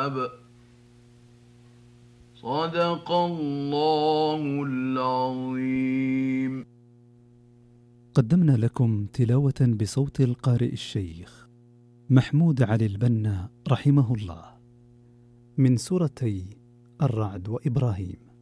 الكتاب. صدق الله العظيم. قدمنا لكم تلاوة بصوت القارئ الشيخ محمود علي البنا رحمه الله من سورتي الرعد وإبراهيم.